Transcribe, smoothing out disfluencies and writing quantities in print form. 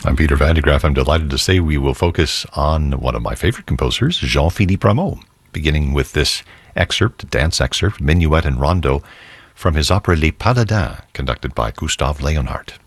I'm Peter Van de Graaff. I'm delighted to say we will focus on one of my favorite composers, Jean-Philippe Rameau, beginning with this excerpt, dance excerpt, Minuet and Rondo, from his opera Les Paladins, conducted by Gustave Leonhardt.